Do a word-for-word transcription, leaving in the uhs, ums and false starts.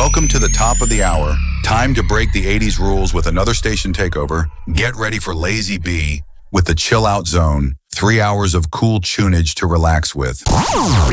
Welcome to the top of the hour. Time to break the eighties rules with another station takeover. Get ready for Lazy B with the Chill Out Zone. Three hours of cool tunage to relax with.